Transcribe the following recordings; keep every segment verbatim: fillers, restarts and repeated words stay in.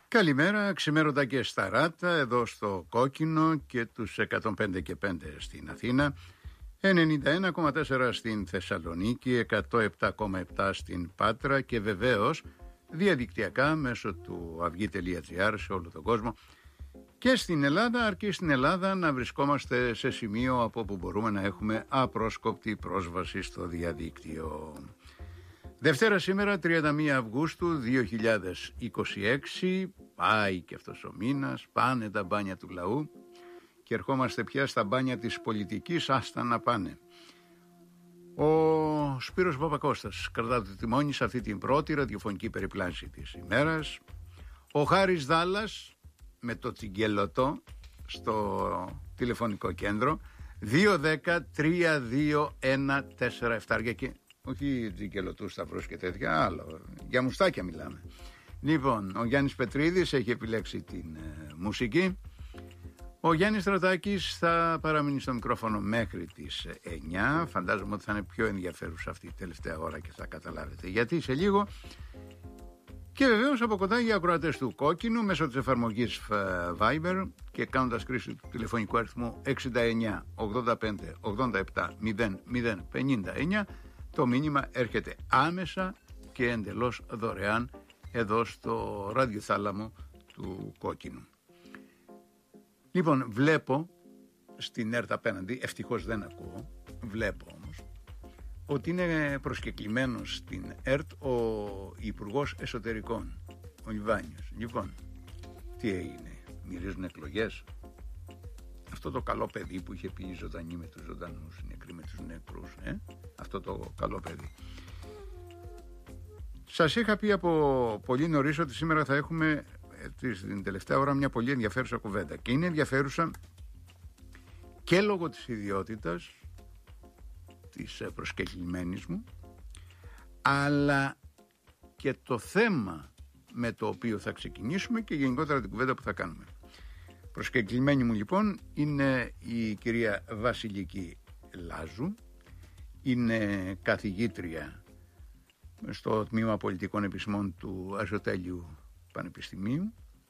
Καλημέρα, ξημέρωτα και στα Ράτα, εδώ στο Κόκκινο και τους εκατόν πέντε και πέντε στην Αθήνα, ενενήντα ένα κόμμα τέσσερα στην Θεσσαλονίκη, εκατόν επτά κόμμα επτά στην Πάτρα και βεβαίως διαδικτυακά μέσω του αυγή τελεία τζι άρ σε όλο τον κόσμο και στην Ελλάδα, αρκεί στην Ελλάδα να βρισκόμαστε σε σημείο από όπου μπορούμε να έχουμε απρόσκοπτη πρόσβαση στο διαδίκτυο. Δευτέρα σήμερα, τριάντα μία Αυγούστου δύο χιλιάδες είκοσι έξι, πάει και αυτός ο μήνας, πάνε τα μπάνια του λαού και ερχόμαστε πια στα μπάνια της πολιτικής, άστα να πάνε. Ο Σπύρος Παπακώστας κρατά το τιμόνι σε αυτή την πρώτη ραδιοφωνική περιπλάνηση της ημέρας. Ο Χάρης Δάλλας με το τσιγκελωτό στο τηλεφωνικό κέντρο δύο δέκα τρία δύο ένα τέσσερα επτά και όχι τζικελωτούς σταυρούς και τέτοια, άλλο, για μουστάκια μιλάμε. Λοιπόν, ο Γιάννης Πετρίδης έχει επιλέξει την ε, μουσική. Ο Γιάννης Στρατάκης θα παραμείνει στο μικρόφωνο μέχρι τις εννιά. Φαντάζομαι ότι θα είναι πιο ενδιαφέρουσα αυτή η τελευταία ώρα και θα καταλάβετε γιατί σε λίγο. Και βεβαίως από κοντά οι ακροατές του Κόκκινου μέσω της εφαρμογής Viber και κάνοντας χρήση του τηλεφωνικού αριθμού εξήντα εννιά ογδόντα πέντε ογδόντα επτά μηδέν μηδέν πενήντα εννιά. Το μήνυμα έρχεται άμεσα και εντελώς δωρεάν εδώ στο ραδιοθάλαμο του Κόκκινου. Λοιπόν, βλέπω στην ΕΡΤ απέναντι, ευτυχώς δεν ακούω, βλέπω όμως, ότι είναι προσκεκλημένος στην ΕΡΤ ο Υπουργός Εσωτερικών, ο Λιβάνιος. Λοιπόν, τι έγινε, μυρίζουν εκλογές? Αυτό το καλό παιδί που είχε πει ζωντανή με τους ζωντανούς, νεκροί με τους νεκρούς, ε? Αυτό το καλό παιδί. Σας είχα πει από πολύ νωρίς ότι σήμερα θα έχουμε την τελευταία ώρα μια πολύ ενδιαφέρουσα κουβέντα. Και είναι ενδιαφέρουσα και λόγω της ιδιότητας της προσκεκλημένης μου, αλλά και το θέμα με το οποίο θα ξεκινήσουμε και γενικότερα την κουβέντα που θα κάνουμε. Προσκεκλημένη μου λοιπόν είναι η κυρία Βασιλική Λάζου, είναι καθηγήτρια στο Τμήμα Πολιτικών Επιστημών του Αριστοτέλειου Πανεπιστημίου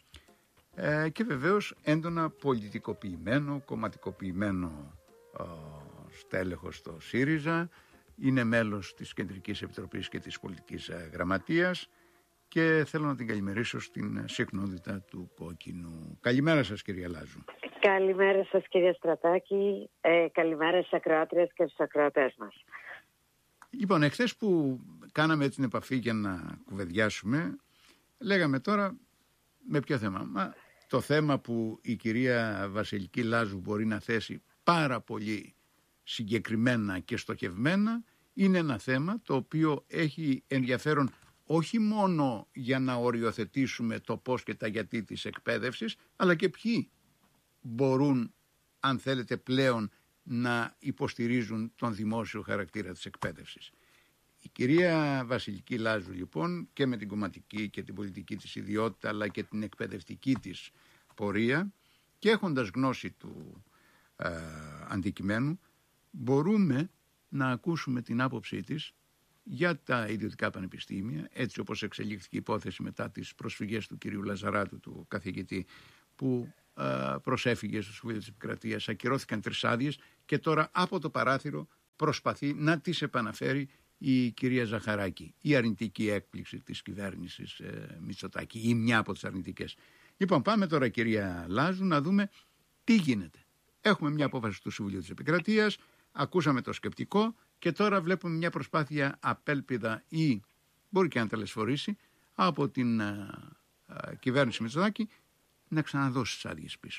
ε, και βεβαίως έντονα πολιτικοποιημένο, κομματικοποιημένο ε, στέλεχος στο ΣΥΡΙΖΑ, είναι μέλος της Κεντρικής Επιτροπής και της Πολιτικής Γραμματείας και θέλω να την καλημερίσω στην συχνότητα του Κόκκινου. Καλημέρα σας κυρία Λάζου. Καλημέρα σας κυρία Στρατάκη, ε, καλημέρα στις ακροάτριες και στους ακροατές μας. Λοιπόν, εχθές που κάναμε την επαφή για να κουβεντιάσουμε, λέγαμε τώρα με ποιο θέμα. Μα το θέμα που η κυρία Βασιλική Λάζου μπορεί να θέσει πάρα πολύ συγκεκριμένα και στοχευμένα είναι ένα θέμα το οποίο έχει ενδιαφέρον όχι μόνο για να οριοθετήσουμε το πώς και τα γιατί της εκπαίδευσης, αλλά και ποιοι μπορούν, αν θέλετε, πλέον να υποστηρίζουν τον δημόσιο χαρακτήρα της εκπαίδευσης. Η κυρία Βασιλική Λάζου λοιπόν και με την κομματική και την πολιτική της ιδιότητα αλλά και την εκπαιδευτική της πορεία και έχοντας γνώση του ε, αντικειμένου μπορούμε να ακούσουμε την άποψή της για τα ιδιωτικά πανεπιστήμια, έτσι όπως εξελίχθηκε η υπόθεση μετά τις προσφυγές του κυρίου Λαζαράτου, του καθηγητή που ε, προσέφυγε στο Συμβούλιο της Επικρατείας, ακυρώθηκαν τρεις άδειες και τώρα από το παράθυρο προσπαθεί να τις επαναφέρει η κυρία Ζαχαράκη, η αρνητική έκπληξη της κυβέρνησης ε, Μητσοτάκη ή μια από τις αρνητικές. Λοιπόν, πάμε τώρα κυρία Λάζου να δούμε τι γίνεται. Έχουμε μια απόφαση του Συμβουλίου της Επικρατείας, ακούσαμε το σκεπτικό και τώρα βλέπουμε μια προσπάθεια απέλπιδα ή μπορεί και να τελεσφορήσει από την α, α, κυβέρνηση Μητσοτάκη να ξαναδώσει τις άδειες πίσω.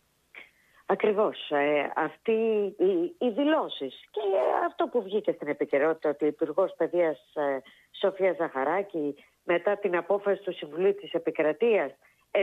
Ακριβώς. Ε, αυτοί οι, οι δηλώσεις και αυτό που βγήκε στην επικαιρότητα ότι ο Υπουργός Παιδείας ε, Σοφία Ζαχαράκη μετά την απόφαση του Συμβουλίου της Επικρατείας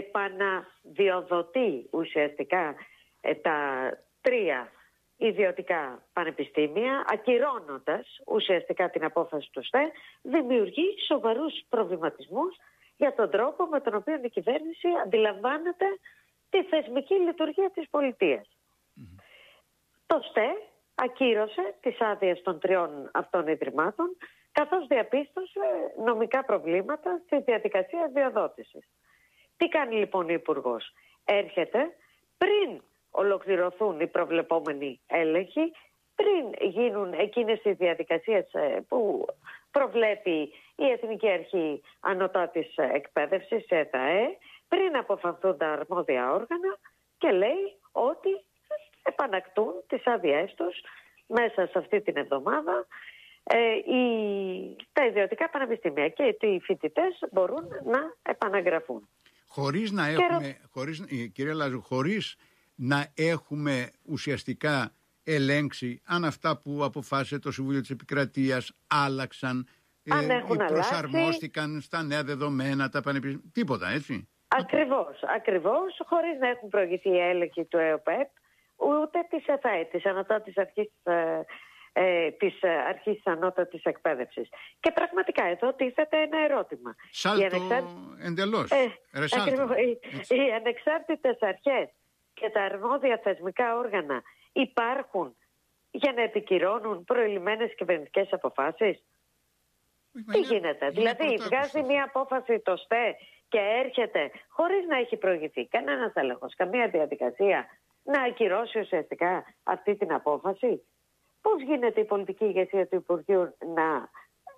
επαναδιοδοτεί ουσιαστικά ε, τα τρία ιδιωτικά πανεπιστήμια, ακυρώνοντας ουσιαστικά την απόφαση του ΣΤΕ, δημιουργεί σοβαρούς προβληματισμούς για τον τρόπο με τον οποίο η κυβέρνηση αντιλαμβάνεται τη θεσμική λειτουργία της πολιτείας. Mm-hmm. Το ΣΤΕ ακύρωσε τις άδειες των τριών αυτών ιδρυμάτων, καθώς διαπίστωσε νομικά προβλήματα στη διαδικασία διαδότησης. Τι κάνει λοιπόν η Υπουργός? Έρχεται πριν ολοκληρωθούν οι προβλεπόμενοι έλεγχοι, πριν γίνουν εκείνες οι διαδικασίες που προβλέπει η Εθνική Αρχή Ανωτάτης Εκπαίδευσης, ΕΤΑΕ, πριν αποφανθούν τα αρμόδια όργανα, και λέει ότι επανακτούν τις άδειές τους μέσα σε αυτή την εβδομάδα ε, οι, τα ιδιωτικά πανεπιστήμια, και οι φοιτητές μπορούν να επαναγραφούν. Χωρίς να έχουμε, χωρίς, κυρία Λάζου, χωρίς να έχουμε ουσιαστικά ελέγξει αν αυτά που αποφάσισε το Συμβούλιο της Επικρατείας άλλαξαν, αν ε, προσαρμόστηκαν αλλάξει στα νέα δεδομένα, τα πανεπιστήμια, τίποτα, έτσι. Ακριβώς, ακριβώς, χωρίς να έχουν προηγηθεί οι έλεγχοι του ΕΟΠΕΠ, ούτε της ΕΘΑΕ, της Ανωτάτης Αρχής, ε, ε, της Αρχής Ανώτατης Εκπαίδευσης. Και πραγματικά εδώ τίθεται ένα ερώτημα. Σάλτο ανεξάρτη... εντελώς. Ε, ακριβώς, οι, οι ανεξάρτητες αρχές και τα αρμόδια θεσμικά όργανα υπάρχουν για να επικυρώνουν προηλημμένες κυβερνητικές αποφάσεις? Είναι, Τι γίνεται? Είναι δηλαδή βγάζει μια απόφαση το ΣΤΕ και έρχεται χωρίς να έχει προηγηθεί κανένας έλεγχος, καμία διαδικασία, να ακυρώσει ουσιαστικά αυτή την απόφαση? Πώς γίνεται η πολιτική ηγεσία του Υπουργείου να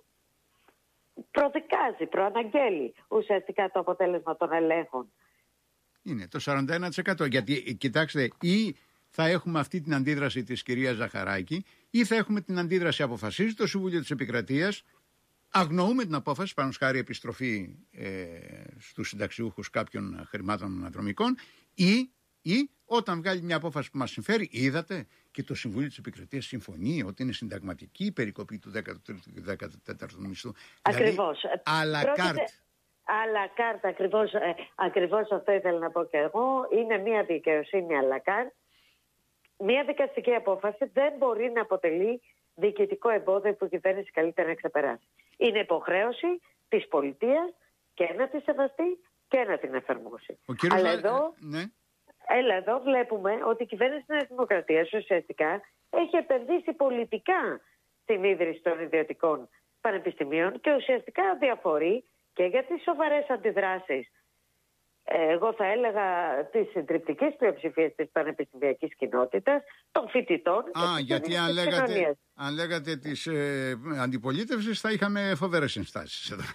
προδικάζει, προαναγγέλει ουσιαστικά το αποτέλεσμα των ελέγχων? Είναι το σαράντα ένα τοις εκατό. Γιατί, κοιτάξτε, ή θα έχουμε αυτή την αντίδραση της κυρίας Ζαχαράκη, ή θα έχουμε την αντίδραση αποφασίζει το Συμβούλιο της Επικρατείας, αγνοούμε την απόφαση, πάνω χάρη επιστροφή ε, στους συνταξιούχους κάποιων χρημάτων αναδρομικών, ή, ή όταν βγάλει μια απόφαση που μας συμφέρει, είδατε, και το Συμβούλιο της Επικρατείας συμφωνεί ότι είναι συνταγματική η περικοπή του δέκατου τρίτου και δέκατου τέταρτου μισθού. Ακριβώς. Δηλαδή, à la carte. À la carte, ακριβώς, ε, ακριβώς αυτό ήθελα να πω και εγώ. Είναι μια δικαιοσύνη à la carte. Μια δικαστική απόφαση δεν μπορεί να αποτελεί διοικητικό εμπόδιο που η κυβέρνηση καλύτερα να ξεπεράσει. Είναι υποχρέωση της πολιτείας και να τη σεβαστεί και να την εφαρμόσει. Αλλά Λα... εδώ, ναι. έλα, εδώ βλέπουμε ότι η κυβέρνηση της Δημοκρατίας ουσιαστικά έχει επενδύσει πολιτικά στην ίδρυση των ιδιωτικών πανεπιστημίων και ουσιαστικά διαφορεί και για τις σοβαρές αντιδράσεις, εγώ θα έλεγα, της συντριπτικής πλειοψηφίας της πανεπιστημιακής κοινότητας, των φοιτητών. Α, και γιατί αν λέγατε, αν λέγατε της ε, αντιπολίτευσης θα είχαμε φοβερές ενστάσεις εδώ.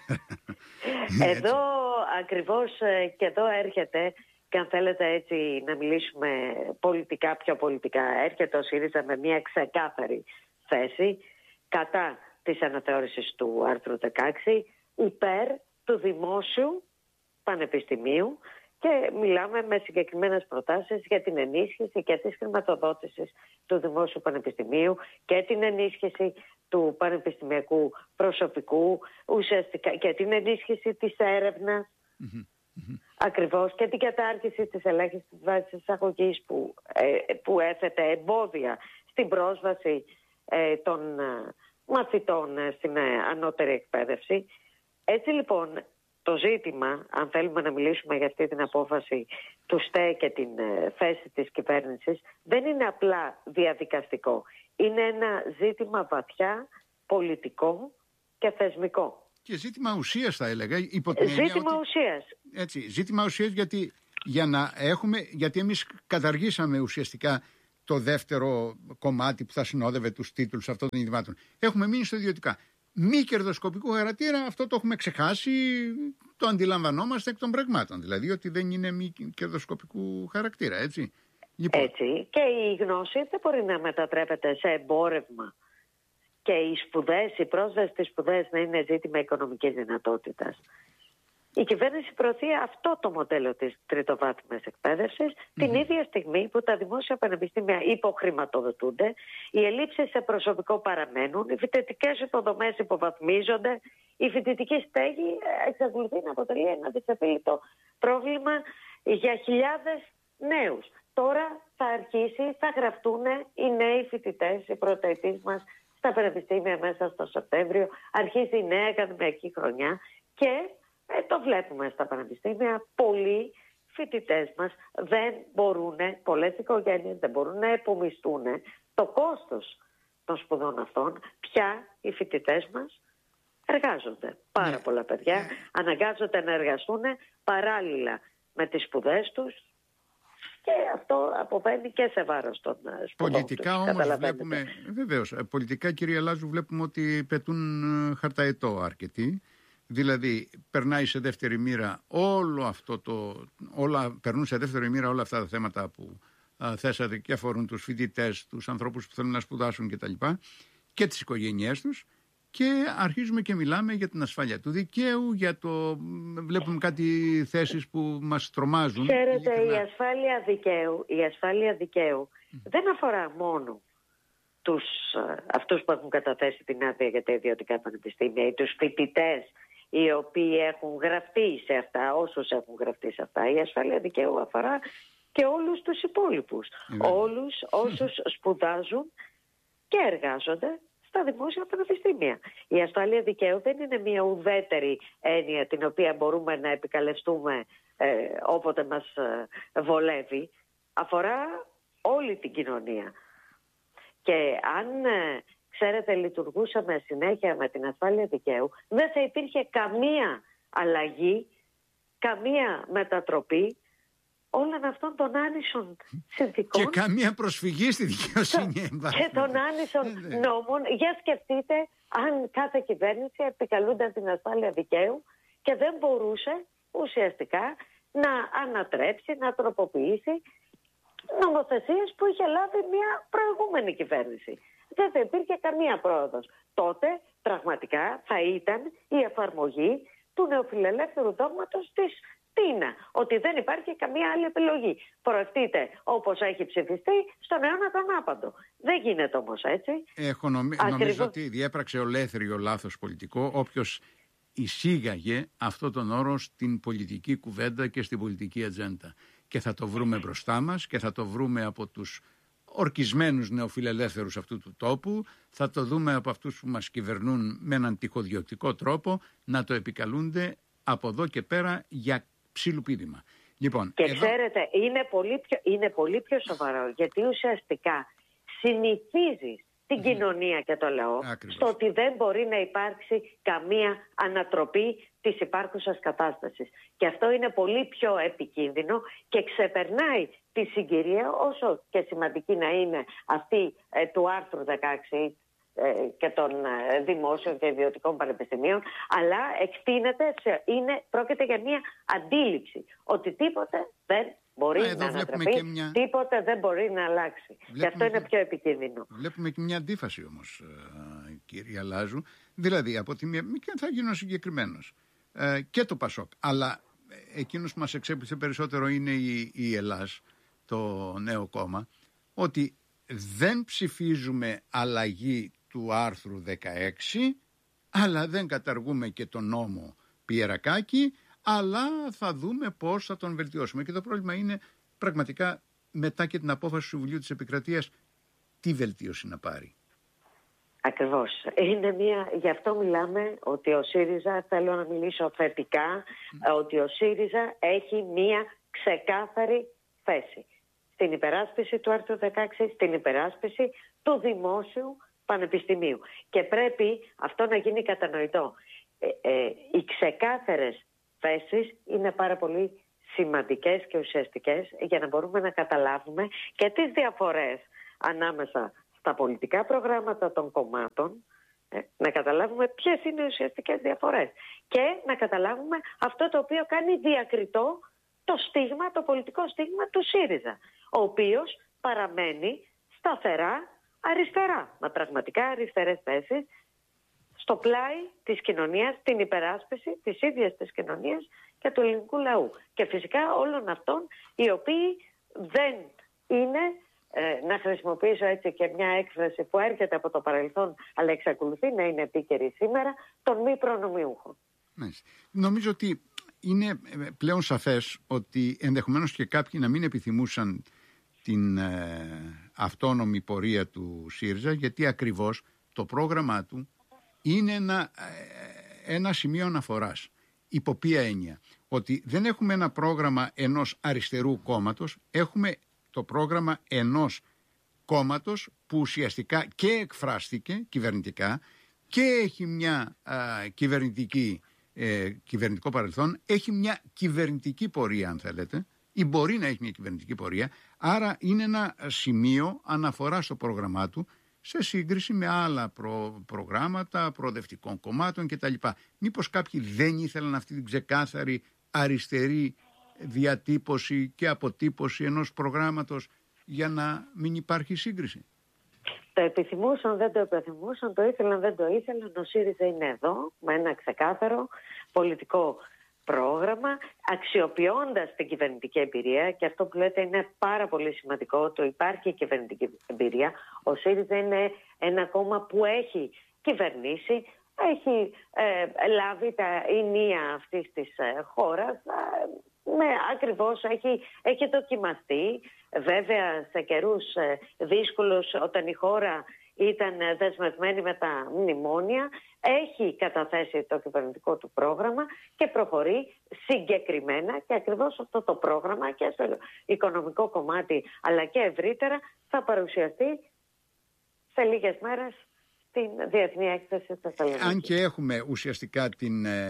Εδώ ακριβώς, και εδώ έρχεται, και αν θέλετε έτσι να μιλήσουμε πολιτικά, πιο πολιτικά, έρχεται ο ΣΥΡΙΖΑ με μια ξεκάθαρη θέση κατά της αναθεώρησης του άρθρου δεκαέξι, υπέρ του δημόσιου πανεπιστημίου, και μιλάμε με συγκεκριμένες προτάσεις για την ενίσχυση και της χρηματοδότησης του δημόσιου πανεπιστημίου και την ενίσχυση του πανεπιστημιακού προσωπικού, ουσιαστικά και την ενίσχυση της έρευνας, mm-hmm. Mm-hmm. ακριβώς, και την κατάργηση της ελάχιστης βάσης εισαγωγής που, ε, που έθετε εμπόδια στην πρόσβαση ε, των ε, μαθητών ε, στην ε, ανώτερη εκπαίδευση. Έτσι λοιπόν, το ζήτημα, αν θέλουμε να μιλήσουμε για αυτή την απόφαση του ΣΤΕ και την ε, θέση της κυβέρνησης, δεν είναι απλά διαδικαστικό. Είναι ένα ζήτημα βαθιά πολιτικό και θεσμικό. Και ζήτημα ουσίας, θα έλεγα. Υπό την ζήτημα ότι... ουσίας. Έτσι, ζήτημα ουσίας, γιατί, για να έχουμε, γιατί εμείς καταργήσαμε ουσιαστικά το δεύτερο κομμάτι που θα συνόδευε τους τίτλους αυτών των ιδρυμάτων. Έχουμε μείνει στο ιδιωτικά. Μη κερδοσκοπικού χαρακτήρα, αυτό το έχουμε ξεχάσει, το αντιλαμβανόμαστε εκ των πραγμάτων. Δηλαδή ότι δεν είναι μη κερδοσκοπικού χαρακτήρα, έτσι. Λοιπόν. Έτσι. Και η γνώση δεν μπορεί να μετατρέπεται σε εμπόρευμα. Και οι σπουδές, η πρόσβαση στις σπουδές να είναι ζήτημα οικονομικής δυνατότητας. Η κυβέρνηση προωθεί αυτό το μοντέλο της τριτοβάθμιας εκπαίδευσης mm-hmm. την ίδια στιγμή που τα δημόσια πανεπιστήμια υποχρηματοδοτούνται, οι ελλείψεις σε προσωπικό παραμένουν, οι φοιτητικές υποδομές υποβαθμίζονται, η φοιτητική στέγη εξακολουθεί να αποτελεί ένα δυσεπίλητο πρόβλημα για χιλιάδες νέους. Τώρα θα αρχίσει, θα γραφτούν οι νέοι φοιτητές, οι πρωτοετής μας στα πανεπιστήμια μέσα στο Σεπτέμβριο, αρχίζει η νέα ακαδημαϊκή χρονιά και Ε, το βλέπουμε στα πανεπιστήμια, πολλοί φοιτητές μας δεν μπορούν, πολλές οικογένειες δεν μπορούν να επομιστούν το κόστος των σπουδών αυτών. Πια οι φοιτητές μας εργάζονται. Πάρα πολλά παιδιά αναγκάζονται να εργαστούν παράλληλα με τις σπουδές τους και αυτό αποβαίνει και σε βάρος των σπουδών πολιτικά τους. Όμως βλέπουμε, βεβαίως, πολιτικά κυρία Λάζου βλέπουμε ότι πετούν χαρταετό αρκετοί. Δηλαδή περνάει σε δεύτερη μοίρα όλο αυτό το, όλα, περνούν σε δεύτερη μοίρα όλα αυτά τα θέματα που α, θέσατε και αφορούν τους φοιτητές, τους ανθρώπους που θέλουν να σπουδάσουν κτλ. Και τις οικογένειές τους. Και αρχίζουμε και μιλάμε για την ασφάλεια του δικαίου, για το βλέπουμε κάτι θέσεις που μας τρομάζουν. Ξέρετε, η ασφάλεια δικαίου, η ασφάλεια δικαίου mm. δεν αφορά μόνο τους, αυτούς που έχουν καταθέσει την άδεια για τα ιδιωτικά πανεπιστήμια ή τους φοιτητές οι οποίοι έχουν γραφτεί σε αυτά, όσους έχουν γραφτεί σε αυτά. Η ασφάλεια δικαίου αφορά και όλους τους υπόλοιπους, mm. όλους όσους σπουδάζουν και εργάζονται στα δημόσια πανεπιστήμια. Η ασφάλεια δικαίου δεν είναι μια ουδέτερη έννοια την οποία μπορούμε να επικαλεστούμε ε, όποτε μας ε, βολεύει. Αφορά όλη την κοινωνία. Και αν, ε, ξέρετε, λειτουργούσαμε συνέχεια με την ασφάλεια δικαίου, δεν θα υπήρχε καμία αλλαγή, καμία μετατροπή όλων αυτών των άνισων συνθηκών. Και καμία προσφυγή στη δικαιοσύνη. Και των άνισων νόμων. Για σκεφτείτε αν κάθε κυβέρνηση επικαλούνταν την ασφάλεια δικαίου και δεν μπορούσε ουσιαστικά να ανατρέψει, να τροποποιήσει νομοθεσίες που είχε λάβει μια προηγούμενη κυβέρνηση. Δεν θα υπήρχε καμία πρόοδος. Τότε πραγματικά θα ήταν η εφαρμογή του νεοφιλελεύθερου δόγματος της Τίνα, ότι δεν υπάρχει καμία άλλη επιλογή. Προευτείτε όπως έχει ψηφιστεί στον αιώνα τον άπαντο. Δεν γίνεται όμως έτσι. Έχω νομι... Ακριβώς... Νομίζω ότι διέπραξε ολέθριο λάθος πολιτικό όποιος εισήγαγε αυτό τον όρο στην πολιτική κουβέντα και στην πολιτική ατζέντα. Και θα το βρούμε μπροστά μας και θα το βρούμε από τους ορκισμένους νεοφιλελεύθερους αυτού του τόπου, θα το δούμε από αυτούς που μας κυβερνούν με έναν τυχοδιοκτικό τρόπο να το επικαλούνται από εδώ και πέρα για ψιλοπίδημα. Λοιπόν, και εδώ... ξέρετε, είναι πολύ, πιο, είναι πολύ πιο σοβαρό, γιατί ουσιαστικά συνηθίζει την mm. κοινωνία και το λαό Ακριβώς. στο ότι δεν μπορεί να υπάρξει καμία ανατροπή της υπάρχουσας κατάστασης. Και αυτό είναι πολύ πιο επικίνδυνο και ξεπερνάει τη συγκυρία, όσο και σημαντική να είναι αυτή ε, του άρθρου δεκαέξι και των δημόσιων και ιδιωτικών πανεπιστημίων, αλλά εκτείνεται σε, είναι, πρόκειται για μια αντίληψη ότι τίποτε δεν μπορεί Α, να ανατραπεί, μια... τίποτε δεν μπορεί να αλλάξει. Βλέπουμε και αυτό είναι πιο επικίνδυνο. Βλέπουμε και μια αντίφαση όμως, κυρία Λάζου. Δηλαδή, από τη μία, και θα γίνω συγκεκριμένος, ε, και το Πασόκ, αλλά εκείνος που μας εξέπληξε περισσότερο είναι η, η Ελλάς, το νέο κόμμα, ότι δεν ψηφίζουμε αλλαγή του άρθρου δεκαέξι, αλλά δεν καταργούμε και τον νόμο Πιερακάκη, αλλά θα δούμε πώς θα τον βελτιώσουμε. Και το πρόβλημα είναι πραγματικά μετά και την απόφαση του Συμβουλίου της Επικρατείας τι βελτίωση να πάρει. Ακριβώς. Είναι μια... Γι' αυτό μιλάμε ότι ο ΣΥΡΙΖΑ, θέλω να μιλήσω θετικά, mm. ότι ο ΣΥΡΙΖΑ έχει μια ξεκάθαρη θέση στην υπεράσπιση του άρθρου δεκαέξι, στην υπεράσπιση του δημόσιου πανεπιστημίου. Και πρέπει αυτό να γίνει κατανοητό. Ε, ε, οι ξεκάθαρες θέσεις είναι πάρα πολύ σημαντικές και ουσιαστικές για να μπορούμε να καταλάβουμε και τις διαφορές ανάμεσα στα πολιτικά προγράμματα των κομμάτων, ε, να καταλάβουμε ποιες είναι οι ουσιαστικές διαφορές και να καταλάβουμε αυτό το οποίο κάνει διακριτό το στίγμα, το πολιτικό στίγμα του ΣΥΡΙΖΑ, ο οποίος παραμένει σταθερά αριστερά, με πραγματικά αριστερές θέσεις στο πλάι της κοινωνίας, την υπεράσπιση της ίδιας της κοινωνίας και του ελληνικού λαού. Και φυσικά όλων αυτών οι οποίοι δεν είναι, ε, να χρησιμοποιήσω έτσι και μια έκφραση που έρχεται από το παρελθόν αλλά εξακολουθεί να είναι επίκαιρη σήμερα, των μη προνομιούχων. Ναι. Νομίζω ότι είναι πλέον σαφές ότι ενδεχομένως και κάποιοι να μην επιθυμούσαν την ε, αυτόνομη πορεία του ΣΥΡΙΖΑ, γιατί ακριβώς το πρόγραμμά του είναι ένα, ε, ένα σημείο αναφοράς. Υπό ποια έννοια? Ότι δεν έχουμε ένα πρόγραμμα ενός αριστερού κόμματος, έχουμε το πρόγραμμα ενός κόμματος που ουσιαστικά και εκφράστηκε κυβερνητικά και έχει μια α, κυβερνητική ε, κυβερνητικό παρελθόν, έχει μια κυβερνητική πορεία, αν θέλετε, ή μπορεί να έχει μια κυβερνητική πορεία, άρα είναι ένα σημείο αναφορά στο πρόγραμμά του σε σύγκριση με άλλα προ, προγράμματα προοδευτικών κομμάτων κτλ. Μήπως κάποιοι δεν ήθελαν αυτή την ξεκάθαρη αριστερή διατύπωση και αποτύπωση ενός προγράμματος για να μην υπάρχει σύγκριση? Το επιθυμούσαν, δεν το επιθυμούσαν, το ήθελαν, δεν το ήθελαν. Ο ΣΥΡΙΖΑ είναι εδώ με ένα ξεκάθαρο πολιτικό πρόγραμμα, αξιοποιώντας την κυβερνητική εμπειρία, και αυτό που λέτε είναι πάρα πολύ σημαντικό, το υπάρχει κυβερνητική εμπειρία. Ο ΣΥΡΙΖΑ είναι ένα κόμμα που έχει κυβερνήσει, έχει ε, λάβει τα ηνία αυτής της ε, χώρας, ε, με ακριβώς έχει, έχει δοκιμαστεί, βέβαια σε καιρούς ε, δύσκολους, όταν η χώρα ήταν δεσμευμένη με τα μνημόνια, έχει καταθέσει το κυβερνητικό του πρόγραμμα και προχωρεί συγκεκριμένα, και ακριβώς αυτό το πρόγραμμα και στο οικονομικό κομμάτι αλλά και ευρύτερα θα παρουσιαστεί σε λίγες μέρες στην Διεθνή Έκθεση της Θεσσαλονίκης. Αν και έχουμε ουσιαστικά την ε,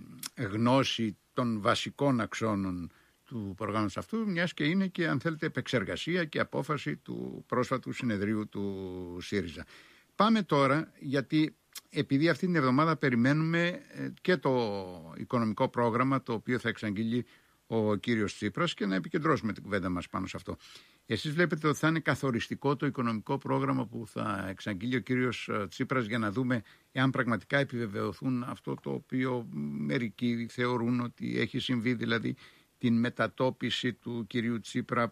γνώση των βασικών αξώνων του προγράμματος αυτού, μιας και είναι και, αν θέλετε, επεξεργασία και απόφαση του πρόσφατου συνεδρίου του ΣΥΡΙΖΑ. Πάμε τώρα, γιατί επειδή αυτή την εβδομάδα περιμένουμε και το οικονομικό πρόγραμμα το οποίο θα εξαγγείλει ο κύριος Τσίπρας, και να επικεντρώσουμε την κουβέντα μας πάνω σε αυτό. Εσείς βλέπετε ότι θα είναι καθοριστικό το οικονομικό πρόγραμμα που θα εξαγγείλει ο κύριος Τσίπρας, για να δούμε εάν πραγματικά επιβεβαιωθούν αυτό το οποίο μερικοί θεωρούν ότι έχει συμβεί, δηλαδή την μετατόπιση του κυρίου Τσίπρα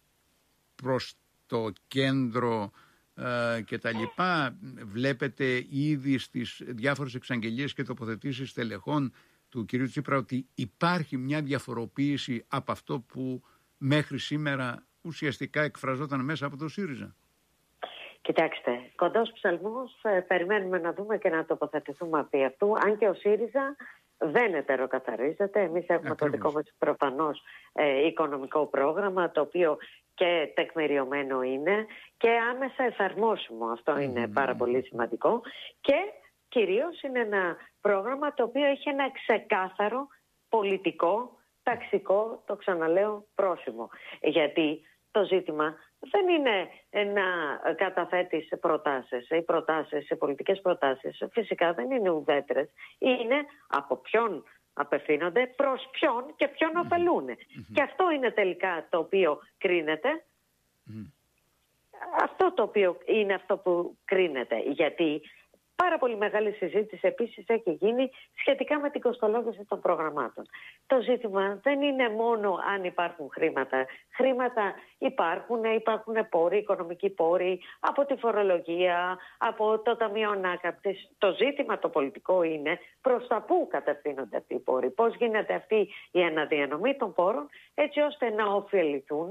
προς το κέντρο ε, και τα λοιπά? Βλέπετε ήδη στις διάφορες εξαγγελίες και τοποθετήσεις στελεχών του κυρίου Τσίπρα ότι υπάρχει μια διαφοροποίηση από αυτό που μέχρι σήμερα ουσιαστικά εκφραζόταν μέσα από το ΣΥΡΙΖΑ? Κοιτάξτε, κοντός ψαλμός, ε, περιμένουμε να δούμε και να τοποθετηθούμε από αυτού, αν και ο ΣΥΡΙΖΑ δεν ετεροκαθαρίζεται. Εμείς έχουμε Ακριβώς. το δικό μας προφανώς ε, οικονομικό πρόγραμμα, το οποίο και τεκμηριωμένο είναι και άμεσα εφαρμόσιμο. Αυτό mm-hmm. είναι πάρα πολύ σημαντικό, και κυρίως είναι ένα πρόγραμμα το οποίο έχει ένα ξεκάθαρο πολιτικό, ταξικό, το ξαναλέω, πρόσημο. Γιατί το ζήτημα δεν είναι να καταθέτεις προτάσεις. Οι προτάσεις, οι πολιτικές προτάσεις φυσικά δεν είναι ουδέτερες. Είναι από ποιον απευθύνονται, προς ποιον και ποιον mm-hmm. ωφελούν. Mm-hmm. Και αυτό είναι τελικά το οποίο κρίνεται. Mm-hmm. Αυτό το οποίο είναι αυτό που κρίνεται. Γιατί πάρα πολύ μεγάλη συζήτηση επίσης έχει γίνει σχετικά με την κοστολόγηση των προγραμμάτων. Το ζήτημα δεν είναι μόνο αν υπάρχουν χρήματα. Χρήματα υπάρχουν, υπάρχουν πόροι, οικονομικοί πόροι, από τη φορολογία, από το Ταμείο Ανάκαμψης. Το ζήτημα το πολιτικό είναι προς τα πού κατευθύνονται αυτοί οι πόροι. Πώς γίνεται αυτή η αναδιανομή των πόρων, έτσι ώστε να ωφεληθούν,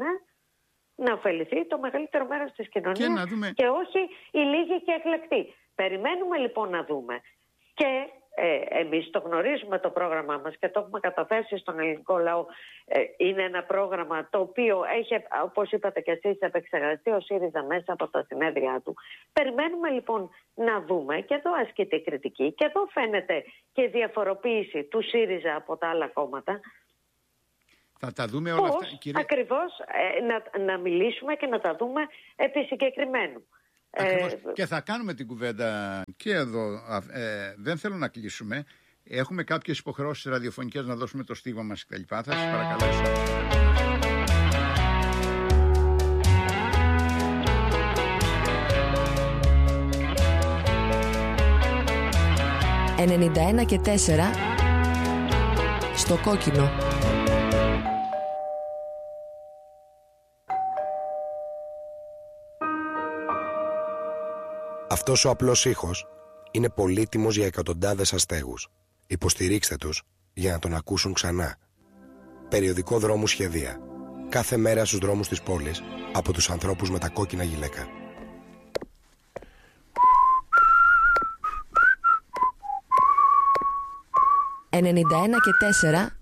να ωφεληθεί το μεγαλύτερο μέρος της κοινωνίας και, δούμε... και όχι οι λίγοι και εκλεκτοί. Περιμένουμε λοιπόν να δούμε, και ε, εμείς το γνωρίζουμε το πρόγραμμά μας και το έχουμε καταθέσει στον ελληνικό λαό. Ε, είναι ένα πρόγραμμα το οποίο έχει, όπως είπατε και εσείς, επεξεργαστεί ο ΣΥΡΙΖΑ μέσα από τα συνέδρια του. Περιμένουμε λοιπόν να δούμε, και εδώ ασκείται η κριτική, και εδώ φαίνεται και η διαφοροποίηση του ΣΥΡΙΖΑ από τα άλλα κόμματα. Θα τα δούμε όλα Πώς, αυτά, κύριε... ακριβώς ε, να, να μιλήσουμε και να τα δούμε επί συγκεκριμένου. Ακριβώς. Ε... Και θα κάνουμε την κουβέντα και εδώ. Ε, δεν θέλω να κλείσουμε. Έχουμε κάποιες υποχρεώσεις ραδιοφωνικές να δώσουμε το στίγμα μας κτλ. Θα σας παρακαλέσω. ενενήντα ένα και τέσσερα στο κόκκινο. Αυτός ο απλός ήχος είναι πολύτιμος για εκατοντάδες αστέγους. Υποστηρίξτε τους για να τον ακούσουν ξανά. Περιοδικό Δρόμου Σχεδία. Κάθε μέρα στους δρόμους της πόλης από τους ανθρώπους με τα κόκκινα γυλαίκα. ενενήντα ένα και τέσσερα